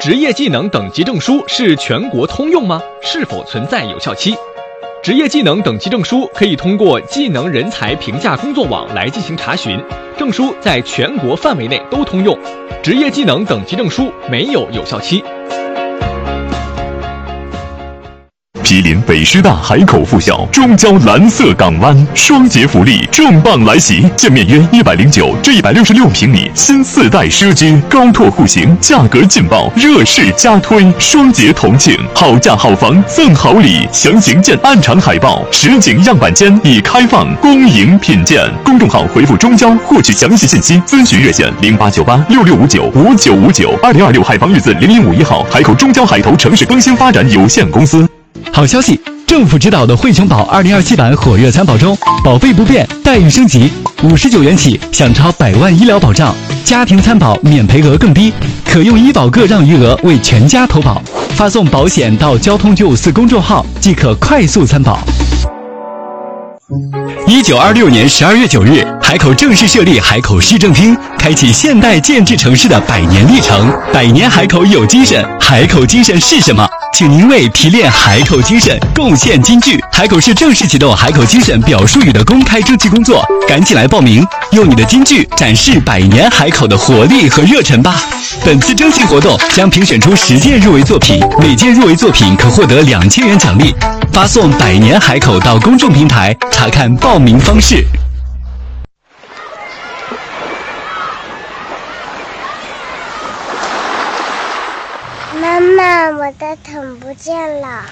职业技能等级证书是全国通用吗？是否存在有效期？职业技能等级证书可以通过技能人才评价工作网来进行查询，证书在全国范围内都通用。职业技能等级证书没有有效期。 毗邻北师大海口附校中交蓝色港湾，双节福利重磅来袭，建面约109至166平米新4代奢居，高拓户型，价格劲爆，热势加推，双节同庆，好价好房赠好礼，详情见暗场海报。实景样板间已开放，恭迎品鉴。公众号回复中交获取详细信息，咨询热线089866595959，2026海防日子0051号，海口中交海投城市更新发展有限公司。 好消息！政府指导的惠琼保2027版火热参保中，保费不变，待遇升级，59元起享超100万医疗保障，家庭参保免赔额更低，可用医保个让余额为全家投保。发送保险到交通954公众号即可快速参保。1926年12月9日，海口正式设立海口市政厅，开启现代建制城市的100年历程。100年海口有精神，海口精神是什么？请您为提炼海口精神贡献金句。海口市正式启动海口精神表述语的公开征集工作，赶紧来报名，用你的金句展示100年海口的活力和热忱吧。本次征集活动将评选出10件入围作品，每件入围作品可获得2000元奖励。发送100年海口到公众平台查看报名方式。 妈妈，我的桶不见了。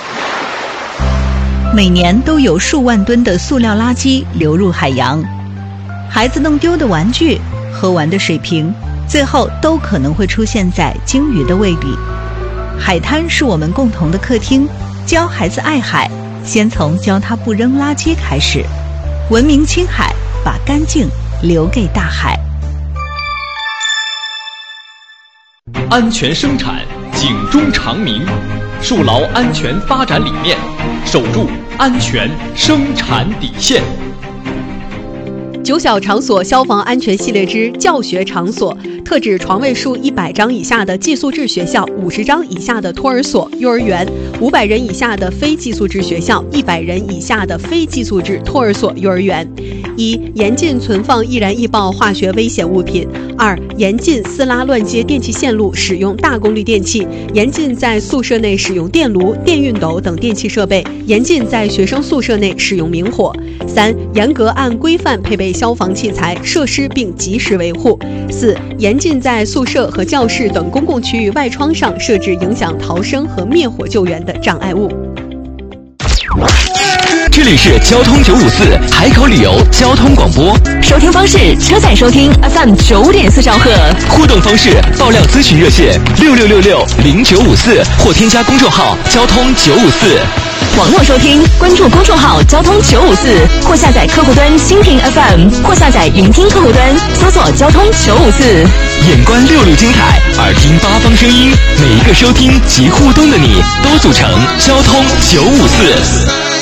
每年都有数万吨的塑料垃圾流入海洋，孩子弄丢的玩具、喝完的水瓶，最后都可能会出现在鲸鱼的胃里。海滩是我们共同的客厅，教孩子爱海，先从教他不扔垃圾开始。文明青海，把干净留给大海。 安全生产，警钟长鸣，树牢安全发展理念，守住安全生产底线。 9小场所消防安全系列之教学场所，特指床位数100张以下的寄宿制学校、50张以下的托儿所、幼儿园，500人以下的非寄宿制学校，100人以下的非寄宿制托儿所、幼儿园。1、严禁存放易燃易爆化学危险物品。2、严禁私拉乱接电气线路，使用大功率电器，严禁在宿舍内使用电炉、电熨斗等电气设备，严禁在学生宿舍内使用明火。3、严格按规范配备消防器材设施并及时维护。4、严禁在宿舍和教室等公共区域外窗上设置影响逃生和灭火救援的障碍物。 这里是交通954海口旅游交通广播， 收听方式：车载收听 FM 9.4兆赫， 互动方式：爆料咨询热线66660954或添加公众号交通954。 网络收听，关注公众号交通954，或下载客户端蜻蜓 FM， 或下载云听客户端，搜索交通954。 眼观6路精彩，耳听8方声音，每一个收听及互动的你，都组成交通954。